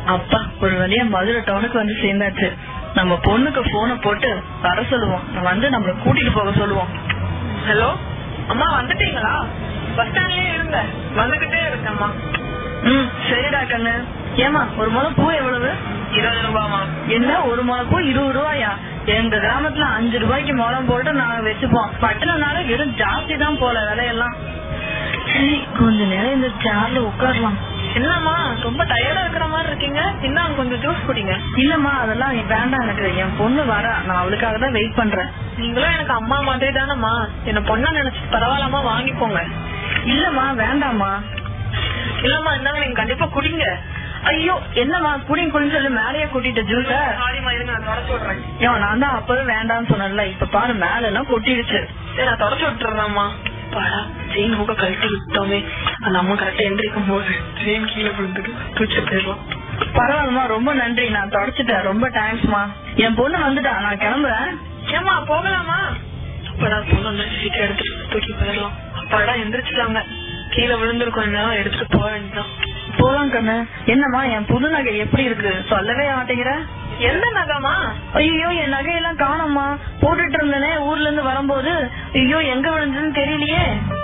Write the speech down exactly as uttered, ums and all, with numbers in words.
அப்பா ஒரு வழியா மதுரை டவுனுக்கு வந்து சேர்ந்தாச்சு. நம்ம பொண்ணுக்கு போனை போட்டு வர சொல்லுவோம், வந்து நம்மள கூட்டிட்டு போக சொல்லுவோம். ஹலோ அம்மா, வந்துட்டீங்களா? பஸ் ஸ்டாண்ட்லயே இருங்க, வந்துகிட்டே இருக்கேம்மா. ம் சரிடா கண்ணு. ஏமா ஒரு முளை பூ எவ்வளவு? இருபது ரூபாமா. என்ன ஒரு முளை பூ இருபது ரூபாயா? எங்க கிராமத்துல அஞ்சு ரூபாய்க்கு முளம் போட்டு நாங்க வச்சுப்போம். பட்டணம்னால வெறும் ஜாஸ்தி தான் போல விலையெல்லாம். சரி கொஞ்ச நேரம் இந்த சேர்ல உட்காரலாம். என்னம்மா ரொம்ப டயர்டா இருக்கிற மாதிரி இருக்கீங்க, இன்னும் கொஞ்சம் ஜூஸ் குடிங்க. இல்லம்மா அதெல்லாம் வேண்டாம், எனக்கு என் பொண்ணு வர, நான் அவளுக்காக தான் வெயிட் பண்றேன். நீங்களும் எனக்கு அம்மா மாதிரி தானம்மா, என்ன பொண்ணா நினைச்சு பரவாயில்லாம வாங்கிப்போங்க. இல்லம்மா வேண்டாமா. இல்லம்மா இருந்தாங்க, நீங்க கண்டிப்பா குடிங்க. ஐயோ என்னம்மா குடிங்க குடின்னு சொல்லி மேலேயே கூட்டிட்டு ஜூஸ. சாரிமா இருங்க, நான் தொடச்சு விடுறேன். ஏன் நான் தான் அப்பவே வேண்டாம்னு சொன்னேன்ல, இப்ப பாரு மேல எல்லாம் கொட்டிடுச்சு. சரி நான் தொடச்சு விட்டுறேன்மா. பாடா செயின் மூக்க கழட்டி விட்டோமே, அந்த அம்மா கரெக்டா எந்திரிக்கும் போது செயின் கீழே விழுந்துட்டு தூச்சு போயிடலாம். பரவாயில்லமா, ரொம்ப நன்றி, நான் தொடச்சிட்டேன், ரொம்ப தேங்க்ஸ்மா. என் பொண்ணு வந்துட்டா, நான் கிளம்புறேன். ஏமா போகலாமா? அப்படா பொண்ணு சீக்கிரம் எடுத்துட்டு தூக்கி போயிடலாம். அப்பாடா எந்திரிச்சுட்டாங்க, கீழே விழுந்திருக்கும், என்ன எடுத்துட்டு போக வேண்டியதான். போலாம் கண்ணு. என்னம்மா என் புது நகை எப்படி இருக்கு, சொல்லவே மாட்டேங்கிற? எந்த நகைமா? ஐயோ என் நகையெல்லாம் காணோம்மா, போட்டுட்டு இருந்தேனே ஊர்ல இருந்து வரும்போது. ஐயோ எங்க விழுந்ததுன்னு தெரியலையே.